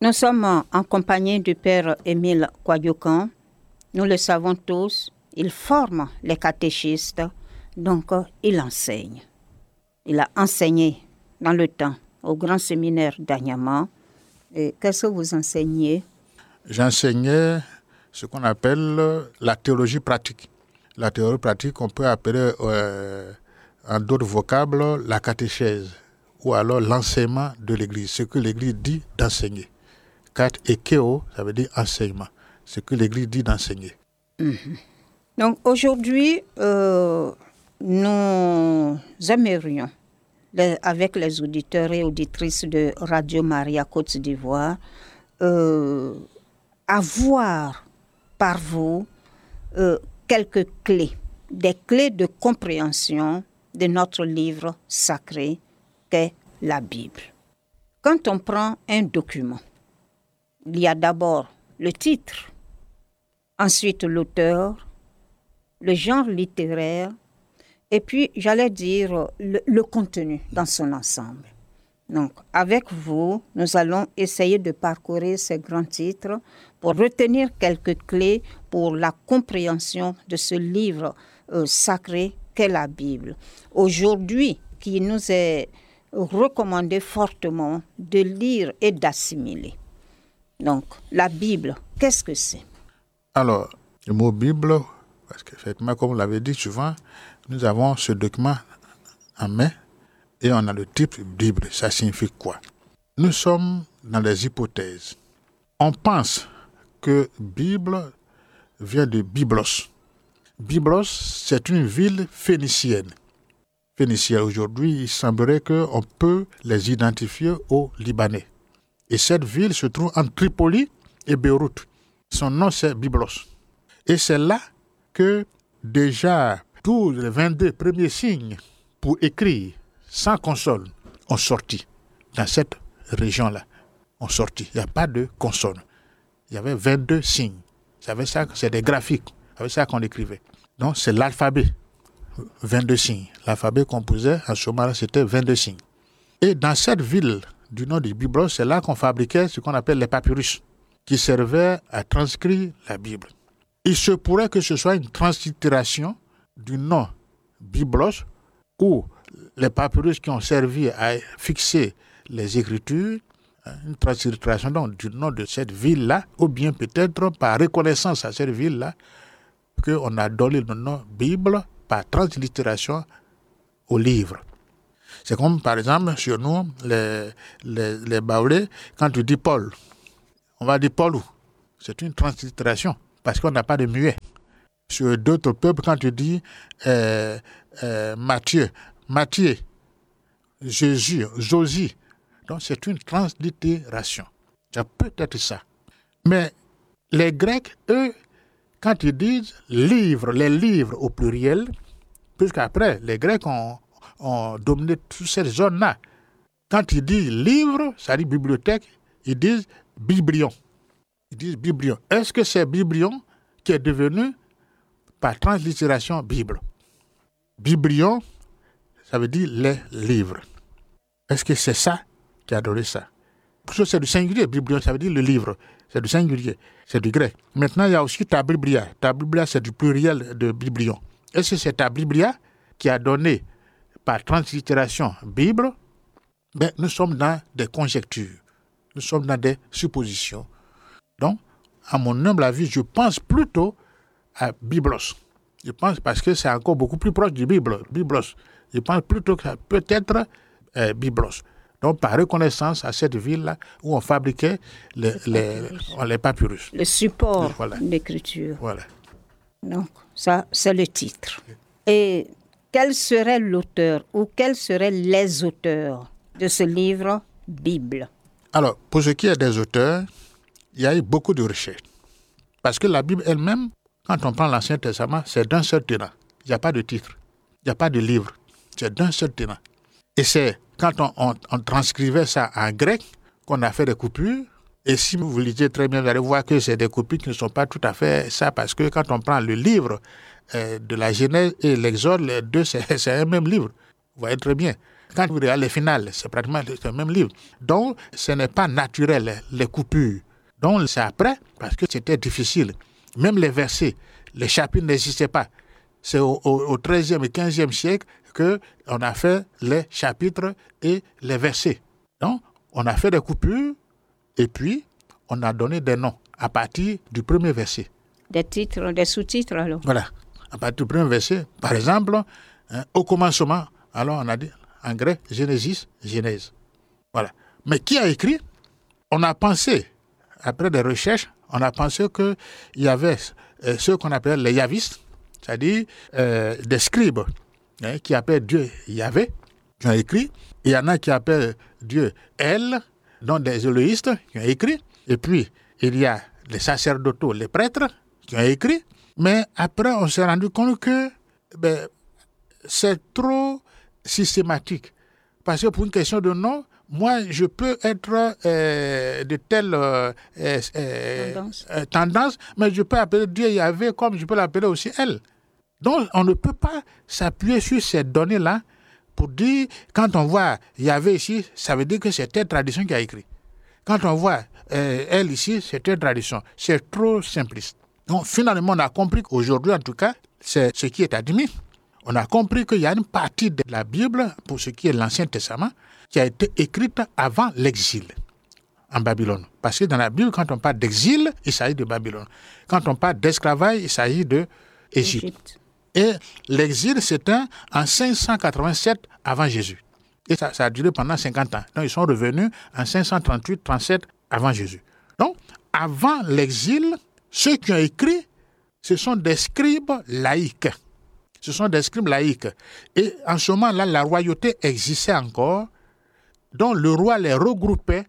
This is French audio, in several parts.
Nous sommes en compagnie du Père Émile Kouadio-Kang. Nous le savons tous, il forme les catéchistes, donc il enseigne. Il a enseigné dans le temps au grand séminaire d'Anyama. Et qu'est-ce que vous enseignez? J'enseignais ce qu'on appelle la théologie pratique. La théologie pratique, on peut appeler en d'autres vocables la catéchèse ou alors l'enseignement de l'Église, ce que l'Église dit d'enseigner. Kat et keo, ça veut dire enseignement, ce que l'Église dit d'enseigner. Donc aujourd'hui, nous aimerions, avec les auditeurs et auditrices de Radio Maria Côte d'Ivoire, avoir par vous quelques clés, des clés de compréhension de notre livre sacré qu'est la Bible. Quand on prend un document, il y a d'abord le titre, ensuite l'auteur, le genre littéraire, et puis, j'allais dire, le contenu dans son ensemble. Donc, avec vous, nous allons essayer de parcourir ces grands titres pour retenir quelques clés pour la compréhension de ce livre sacré qu'est la Bible. Aujourd'hui, qui nous est recommandé fortement de lire et d'assimiler. Donc, la Bible, qu'est-ce que c'est? Alors, le mot Bible, parce qu'effectivement, comme vous l'avez dit souvent, nous avons ce document en main et on a le titre Bible. Ça signifie quoi? Nous sommes dans les hypothèses. On pense que Bible vient de Byblos. Byblos, c'est une ville phénicienne. Aujourd'hui, il semblerait qu'on peut les identifier aux Libanais. Et cette ville se trouve entre Tripoli et Beyrouth. Son nom, c'est Byblos. Et c'est là que déjà tous les 22 premiers signes pour écrire sans consonne ont sorti dans cette région-là. Ont sorti. Il n'y a pas de consonne. Il y avait 22 signes. C'est des graphiques. C'est ça qu'on écrivait. Donc, c'est l'alphabet. 22 signes. L'alphabet qu'on posait en ce moment-là, c'était 22 signes. Et dans cette ville du nom de Byblos, c'est là qu'on fabriquait ce qu'on appelle les papyrus, qui servaient à transcrire la Bible. Il se pourrait que ce soit une translittération du nom Byblos ou les papyrus qui ont servi à fixer les Écritures, une translittération donc du nom de cette ville-là, ou bien peut-être par reconnaissance à cette ville-là, qu'on a donné le nom Bible par translittération au livre. C'est comme par exemple chez nous, les Baoulés, quand tu dis Paul, on va dire Paulou. C'est une translittération parce qu'on n'a pas de muet. Sur d'autres peuples, quand tu dis Matthieu, Jésus, Josie, donc c'est une translittération. Ça peut être ça. Mais les Grecs, eux, quand ils disent livres, les livres au pluriel, puisqu'après, les Grecs ont dominé toute cette zone-là. Quand ils disent livre, ça dit bibliothèque, ils disent biblion. Ils disent biblion. Est-ce que c'est biblion qui est devenu par translittération Bible? Biblion, ça veut dire les livres. Est-ce que c'est ça qui a donné ça? Parce que c'est du singulier, biblion, ça veut dire le livre. C'est du singulier, c'est du grec. Maintenant, il y a aussi ta Biblia. Ta Biblia, c'est du pluriel de biblion. Est-ce que c'est ta Biblia qui a donné par translittération Bible? Ben, nous sommes dans des conjectures. Nous sommes dans des suppositions. Donc, à mon humble avis, je pense plutôt à Byblos. Je pense parce que c'est encore beaucoup plus proche du Byblos. Je pense plutôt que peut-être Byblos. Donc, par reconnaissance à cette ville-là où on fabriquait les papyrus. Le support d'écriture. Voilà. Donc, ça, c'est le titre. Et quel serait l'auteur ou quels seraient les auteurs de ce livre Bible? Alors, pour ce qui est des auteurs, il y a eu beaucoup de recherches. Parce que la Bible elle-même, quand on prend l'Ancien Testament, c'est d'un seul tenant. Il n'y a pas de titre, il n'y a pas de livre. C'est d'un seul tenant. Et c'est quand on transcrivait ça en grec qu'on a fait des coupures. Et si vous lisez très bien, vous allez voir que c'est des coupures qui ne sont pas tout à fait ça. Parce que quand on prend le livre de la Genèse et l'Exode, les deux, c'est un même livre. Vous voyez très bien. Quand vous regardez les finales, c'est pratiquement le même livre. Donc, ce n'est pas naturel, les coupures. Donc, c'est après, parce que c'était difficile. Même les versets, les chapitres n'existaient pas. C'est au XIIIe et XVe siècle qu'on a fait les chapitres et les versets. Donc, on a fait des coupures et puis on a donné des noms à partir du premier verset. Des titres, des sous-titres alors. Voilà, à partir du premier verset. Par exemple, au commencement, alors on a dit en grec, Genesis, Genèse. Voilà. Mais qui a écrit? On a pensé, après des recherches, on a pensé qu'il y avait ceux qu'on appelle les yavistes, c'est-à-dire des scribes qui appellent Dieu Yahvé, qui ont écrit. Il y en a qui appellent Dieu El, donc des éloïstes qui ont écrit. Et puis, il y a les sacerdotaux, les prêtres qui ont écrit. Mais après, on s'est rendu compte que c'est trop systématique. Parce que pour une question de nom, moi, je peux être de telle tendance, mais je peux appeler Dieu Yahvé comme je peux l'appeler aussi Elle. Donc, on ne peut pas s'appuyer sur ces données-là pour dire, quand on voit Yahvé ici, ça veut dire que c'est telle tradition qui a écrit. Quand on voit Elle ici, c'est telle tradition. C'est trop simpliste. Donc, finalement, on a compris qu'aujourd'hui, en tout cas, c'est ce qui est admis. On a compris qu'il y a une partie de la Bible, pour ce qui est l'Ancien Testament, qui a été écrite avant l'exil en Babylone. Parce que dans la Bible, quand on parle d'exil, il s'agit de Babylone. Quand on parle d'esclavage, il s'agit d'Égypte. Et l'exil, c'était en 587 avant Jésus. Et ça a duré pendant 50 ans. Donc, ils sont revenus en 538-37 avant Jésus. Donc, avant l'exil, ceux qui ont écrit, ce sont des scribes laïcs. Ce sont des scribes laïcs. Et en ce moment-là, la royauté existait encore. Donc, le roi les regroupait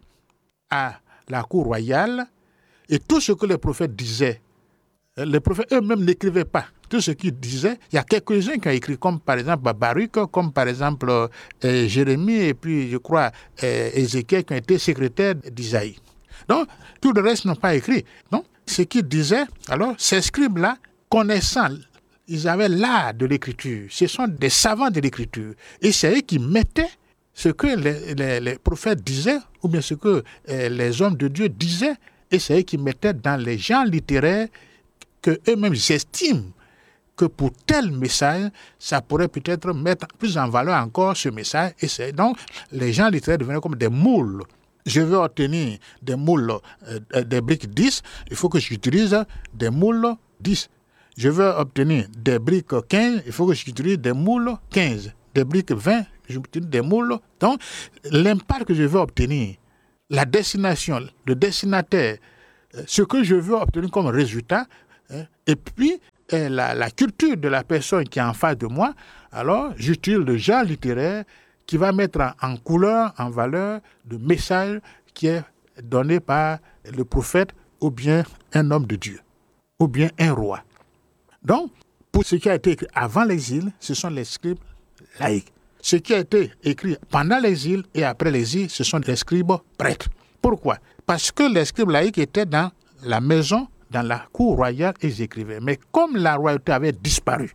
à la cour royale. Et tout ce que les prophètes disaient, les prophètes eux-mêmes n'écrivaient pas. Tout ce qu'ils disaient, il y a quelques-uns qui ont écrit, comme par exemple Baruch, comme par exemple Jérémie, et puis je crois Ézéchiel, qui ont été secrétaires d'Isaïe. Donc, tout le reste n'ont pas écrit. Donc, ce qu'ils disaient, alors, ces scribes-là, connaissant, ils avaient l'art de l'écriture. Ce sont des savants de l'écriture. Et c'est eux qui mettaient ce que les prophètes disaient, ou bien ce que les hommes de Dieu disaient, et c'est eux qui mettaient dans les genres littéraires que eux-mêmes estiment que pour tel message, ça pourrait peut-être mettre plus en valeur encore ce message. Et c'est donc, les gens littéraires devenaient comme des moules. Je veux obtenir des moules, des briques 10, il faut que j'utilise des moules 10. Je veux obtenir des briques 15, il faut que j'utilise des moules 15. Des briques 20, j'utilise des moules. Donc, l'impact que je veux obtenir, la destination, le destinataire, ce que je veux obtenir comme résultat, et puis la culture de la personne qui est en face de moi, alors j'utilise le genre littéraire qui va mettre en couleur, en valeur, le message qui est donné par le prophète ou bien un homme de Dieu, ou bien un roi. Donc, pour ce qui a été écrit avant l'exil, ce sont les scribes laïcs. Ce qui a été écrit pendant l'exil et après l'exil, ce sont les scribes prêtres. Pourquoi? Parce que les scribes laïcs étaient dans la maison, dans la cour royale, et ils écrivaient. Mais comme la royauté avait disparu,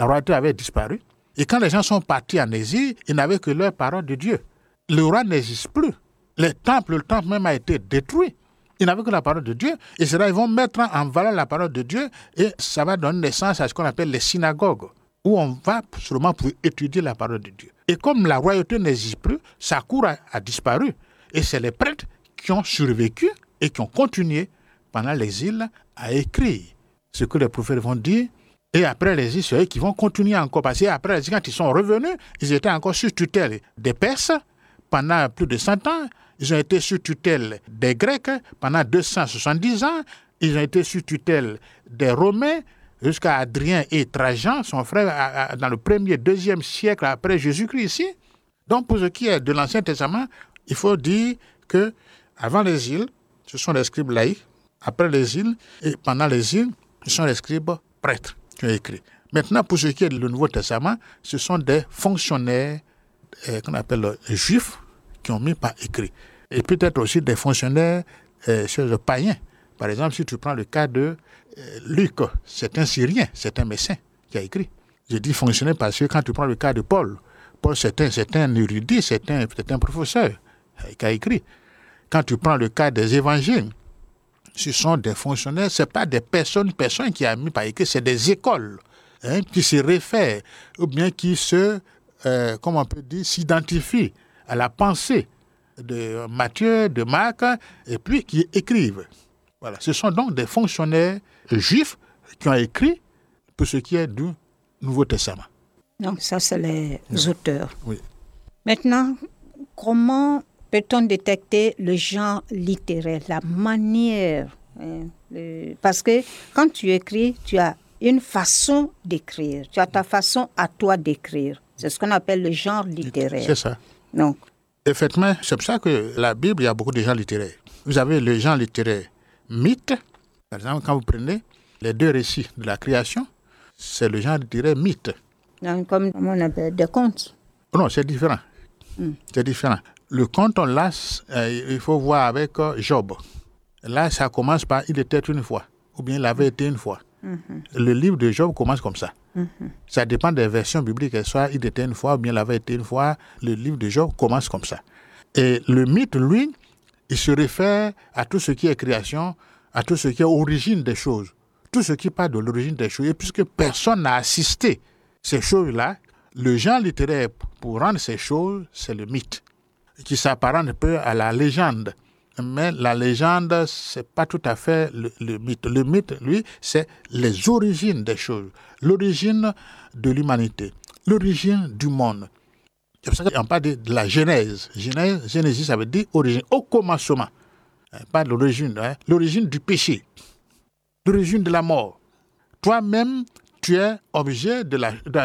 et quand les gens sont partis en exil, ils n'avaient que leur parole de Dieu. Le roi n'existe plus. Le temple même a été détruit. Ils n'avaient que la parole de Dieu. Et c'est là ils vont mettre en valeur la parole de Dieu et ça va donner naissance à ce qu'on appelle les synagogues, où on va seulement pour étudier la parole de Dieu. Et comme la royauté n'existe plus, sa cour a disparu. Et c'est les prêtres qui ont survécu et qui ont continué pendant l'exil à écrire ce que les prophètes vont dire. Et après l'exil, c'est eux qui vont continuer encore. Parce qu'après l'exil, quand ils sont revenus, ils étaient encore sous tutelle des Perses pendant plus de 100 ans. Ils ont été sous tutelle des Grecs pendant 270 ans. Ils ont été sous tutelle des Romains jusqu'à Adrien et Trajan, son frère, dans le 1er, 2e siècle après Jésus-Christ ici. Donc, pour ce qui est de l'Ancien Testament, il faut dire que avant l'exil, ce sont les scribes laïcs. Après l'exil et pendant l'exil, ce sont les scribes prêtres qui ont écrit. Maintenant, pour ce qui est du Nouveau Testament, ce sont des fonctionnaires qu'on appelle juifs qui ont mis par écrit. Et peut-être aussi des fonctionnaires chez les païens. Par exemple, si tu prends le cas de Luc, c'est un Syrien, c'est un médecin qui a écrit. Je dis fonctionnaire parce que quand tu prends le cas de Paul c'est un érudit, c'est un professeur qui a écrit. Quand tu prends le cas des évangiles, ce sont des fonctionnaires, ce n'est pas des personnes qui ont mis par écrit, c'est des écoles qui se réfèrent ou bien qui comment on peut dire, s'identifient à la pensée de Matthieu, de Marc, et puis qui écrivent. Voilà. Ce sont donc des fonctionnaires juifs qui ont écrit pour ce qui est du Nouveau Testament. Donc ça, c'est les auteurs. Oui. Maintenant, comment peut-on détecter le genre littéraire, la manière parce que quand tu écris, tu as une façon d'écrire, tu as ta façon à toi d'écrire. C'est ce qu'on appelle le genre littéraire. C'est ça. Donc, effectivement, c'est pour ça que la Bible, il y a beaucoup de genres littéraires. Vous avez le genre littéraire mythe. Par exemple, quand vous prenez les 2 récits de la création, c'est le genre littéraire mythe. donc, comme on appelle des contes. Non, c'est différent. C'est différent. Le conte, là, il faut voir avec Job. Là, ça commence par « il était une fois » ou bien « il avait été une fois ». Le livre de Job commence comme ça. Ça dépend des versions bibliques, soit il était une fois ou bien il avait été une fois. Le livre de Job commence comme ça. Et le mythe, lui, il se réfère à tout ce qui est création, à tout ce qui est origine des choses, tout ce qui parle de l'origine des choses. Et puisque personne n'a assisté ces choses-là, le genre littéraire pour rendre ces choses, c'est le mythe, qui s'apparente un peu à la légende. Mais la légende, ce n'est pas tout à fait le mythe. Le mythe, lui, c'est les origines des choses, l'origine de l'humanité, l'origine du monde. C'est pour ça qu'on parle de la Genèse. Génésis, ça veut dire origine, au commencement. Pas l'origine, l'origine du péché, l'origine de la mort. Toi-même, tu es objet de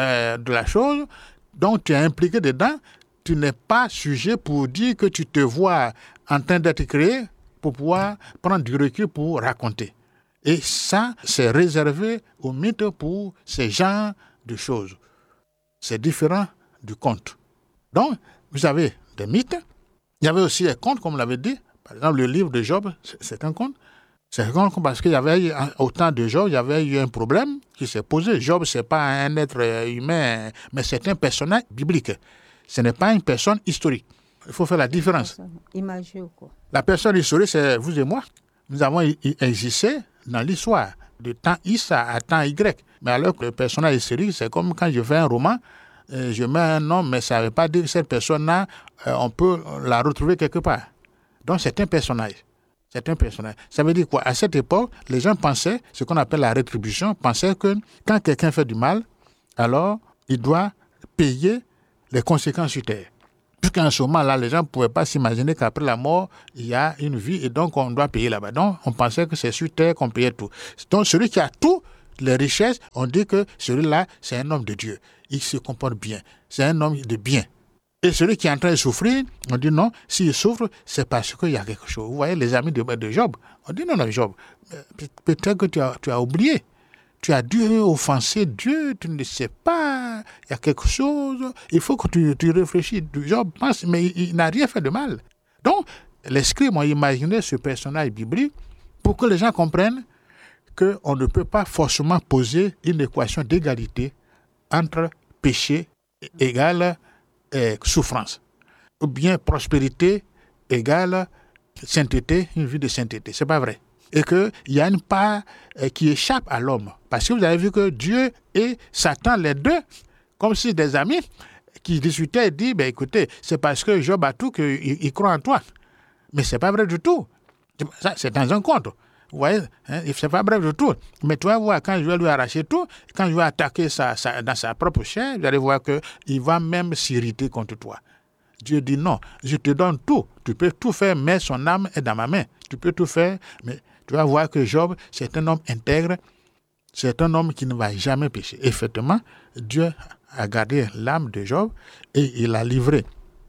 la chose, donc tu es impliqué dedans. Tu n'es pas sujet pour dire que tu te vois en train d'être créé pour pouvoir prendre du recul pour raconter. Et ça, c'est réservé au mythe pour ces genres de choses. C'est différent du conte. Donc, vous avez des mythes. Il y avait aussi des contes, comme on l'avait dit. Par exemple, le livre de Job, c'est un conte. C'est un conte parce qu'il y avait, au temps de Job, il y avait eu un problème qui s'est posé. Job, ce n'est pas un être humain, mais c'est un personnage biblique. Ce n'est pas une personne historique. Il faut faire la différence. Imagé ou quoi? La personne historique, c'est vous et moi. Nous avons existé dans l'histoire, de temps X à temps Y. Mais alors que le personnage historique, c'est comme quand je fais un roman, je mets un nom, mais ça ne veut pas dire que cette personne-là, on peut la retrouver quelque part. Donc c'est un personnage. C'est un personnage. Ça veut dire quoi? À cette époque, les gens pensaient, ce qu'on appelle la rétribution, pensaient que quand quelqu'un fait du mal, alors il doit payer les conséquences sur terre. Puisqu'en ce moment-là, les gens ne pouvaient pas s'imaginer qu'après la mort, il y a une vie et donc on doit payer là-bas. Donc, on pensait que c'est sur terre qu'on payait tout. Donc, celui qui a toutes les richesses, on dit que celui-là, c'est un homme de Dieu. Il se comporte bien. C'est un homme de bien. Et celui qui est en train de souffrir, on dit non, s'il souffre, c'est parce qu'il y a quelque chose. Vous voyez les amis de Job. On dit non, Job, peut-être que tu as oublié. Tu as dû offenser Dieu, tu ne sais pas, il y a quelque chose, il faut que tu réfléchisses. Job pense, mais il n'a rien fait de mal. Donc, les scribes ont imaginé ce personnage biblique pour que les gens comprennent qu'on ne peut pas forcément poser une équation d'égalité entre péché égale souffrance, ou bien prospérité égale sainteté, une vie de sainteté. Ce n'est pas vrai. Et qu'il y a une part qui échappe à l'homme. Parce que vous avez vu que Dieu et Satan, les deux, comme si des amis qui discutaient et disent, écoutez, c'est parce que Job a tout qu'il croit en toi. Mais ce n'est pas vrai du tout. Ça, c'est dans un conte. Vous voyez, c'est pas vrai du tout. Mais tu vas voir, quand je vais lui arracher tout, quand je vais attaquer dans sa propre chair, vous allez voir qu'il va même s'irriter contre toi. Dieu dit non, je te donne tout. Tu peux tout faire, mais son âme est dans ma main. Tu peux tout faire, mais tu vas voir que Job, c'est un homme intègre. C'est un homme qui ne va jamais pécher. Effectivement, Dieu a gardé l'âme de Job et il a livré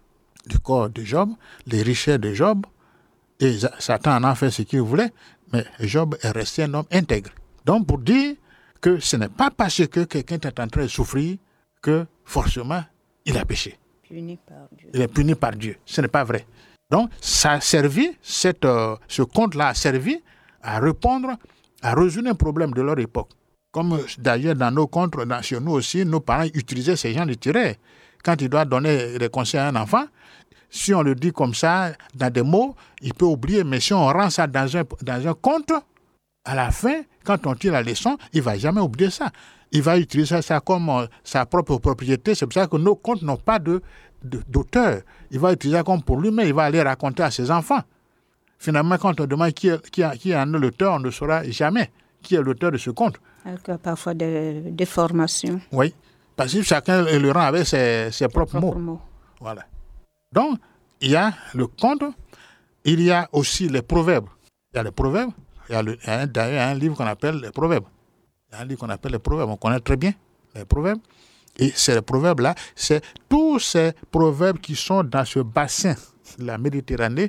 du corps de Job, les richesses de Job. Et Satan en a fait ce qu'il voulait, mais Job est resté un homme intègre. Donc, pour dire que ce n'est pas parce que quelqu'un est en train de souffrir que forcément il a péché. Puni par Dieu. Il est puni par Dieu. Ce n'est pas vrai. Donc, ça a servi, ce conte-là a servi à répondre, à résoudre un problème de leur époque. Comme d'ailleurs dans nos contes, chez nous aussi, nos parents utilisaient ces gens littéraires. quand il doit donner des conseils à un enfant, si on le dit comme ça, dans des mots, il peut oublier. Mais si on rend ça dans un conte, à la fin, quand on tire la leçon, il ne va jamais oublier ça. Il va utiliser ça comme sa propre propriété. C'est pour ça que nos contes n'ont pas d'auteur. Il va utiliser ça comme pour lui-même. Il va aller raconter à ses enfants. Finalement, quand on demande qui en est l'auteur, on ne saura jamais qui est l'auteur de ce conte. Avec parfois des déformations. Oui, parce que chacun le rend avec ses propres mots. Voilà. Donc, il y a le conte, il y a aussi les proverbes. Il y a les proverbes, il y a d'ailleurs un livre qu'on appelle les proverbes. Il y a un livre qu'on appelle les proverbes, on connaît très bien les proverbes. Et ces proverbes-là, c'est tous ces proverbes qui sont dans ce bassin de la Méditerranée,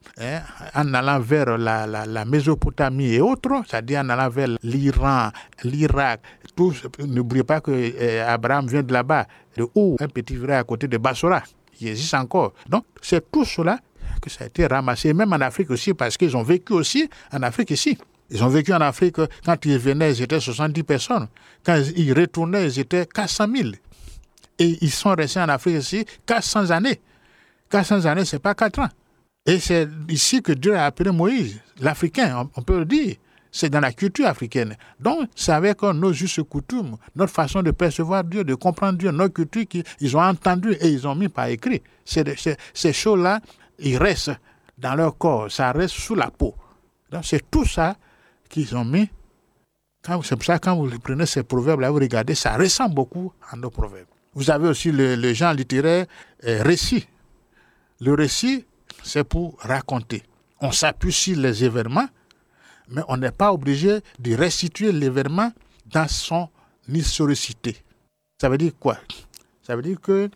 en allant vers la Mésopotamie et autres, c'est-à-dire en allant vers l'Iran, l'Irak. N'oubliez pas que Abraham vient de là-bas, de Our, un petit village à côté de Bassora, qui existe encore. Donc, c'est tout cela que ça a été ramassé, même en Afrique aussi, parce qu'ils ont vécu aussi en Afrique ici. Ils ont vécu en Afrique, quand ils venaient, ils étaient 70 personnes. Quand ils retournaient, ils étaient 400 000. Et ils sont restés en Afrique ici 400 années. 400 années, ce n'est pas 4 ans. Et c'est ici que Dieu a appelé Moïse, l'Africain, on peut le dire. C'est dans la culture africaine. Donc, c'est avec nos justes coutumes, notre façon de percevoir Dieu, de comprendre Dieu, notre culture qu'ils ont entendu et ils ont mis par écrit. Ces choses-là, ils restent dans leur corps, ça reste sous la peau. Donc, c'est tout ça qu'ils ont mis. C'est pour ça que quand vous prenez ces proverbes-là, vous regardez, ça ressemble beaucoup à nos proverbes. Vous avez aussi le genre littéraire récit. Le récit, c'est pour raconter. On s'appuie sur les événements, mais on n'est pas obligé de restituer l'événement dans son historicité. Ça veut dire quoi? Ça veut dire que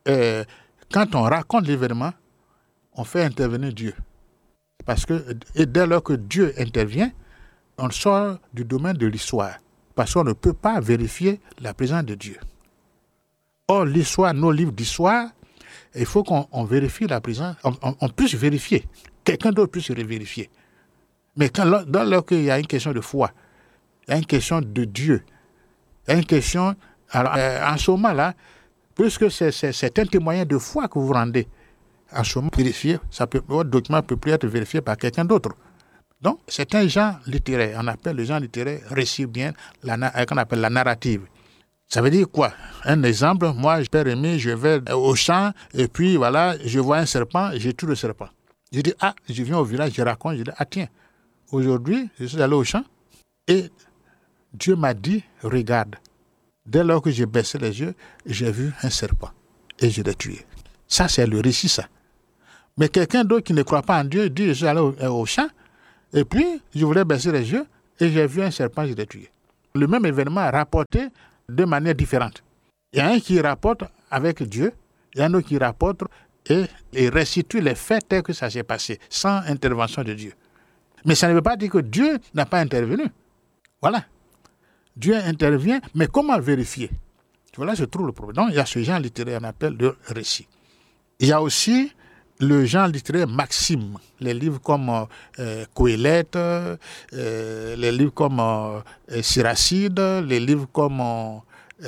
quand on raconte l'événement, on fait intervenir Dieu. Parce que dès lors que Dieu intervient, on sort du domaine de l'histoire. Parce qu'on ne peut pas vérifier la présence de Dieu. Or, l'histoire, nos livres d'histoire, il faut qu'on vérifie la présence, on puisse vérifier. Quelqu'un d'autre puisse vérifier. Mais lors qu'il y a une question de foi, il y a une question de Dieu, il y a une question... Alors, en ce moment-là, puisque c'est un témoignage de foi que vous rendez, en ce moment, vérifier, votre document ne peut plus être vérifié par quelqu'un d'autre. Donc, c'est un genre littéraire. On appelle le genre littéraire récit bien, qu'on appelle la narrative. Ça veut dire quoi? Un exemple, moi, Père Rémi, je vais au champ, et puis voilà, je vois un serpent, je tue le serpent. Je dis, je viens au village, je raconte, je dis, tiens, aujourd'hui, je suis allé au champ, et Dieu m'a dit, regarde. Dès lors que j'ai baissé les yeux, j'ai vu un serpent, et je l'ai tué. Ça, c'est le récit, ça. Mais quelqu'un d'autre qui ne croit pas en Dieu, dit, je suis allé au champ, et puis, je voulais baisser les yeux, et j'ai vu un serpent, je l'ai tué. Le même événement rapporté de manière différente. Il y a un qui rapporte avec Dieu, il y a un autre qui rapporte et restitue les faits tels que ça s'est passé, sans intervention de Dieu. Mais ça ne veut pas dire que Dieu n'a pas intervenu. Voilà. Dieu intervient, mais comment vérifier? Voilà, je trouve le problème. Donc, il y a ce genre littéraire qu'on appelle le récit. Il y a aussi le genre littéraire maxime, les livres comme Coëlette, les livres comme Siracide, les livres comme